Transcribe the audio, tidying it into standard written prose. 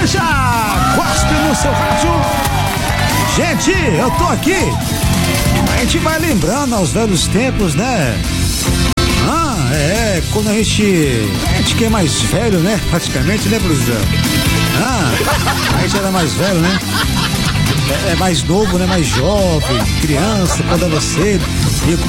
Veja, cospe no seu rádio. Gente, eu tô aqui. A gente vai lembrando aos velhos tempos, né? Quando a gente que é mais velho, né? Praticamente, né, Brusão? A gente era mais velho, né? É mais novo, né? Mais jovem, criança, quando era cedo.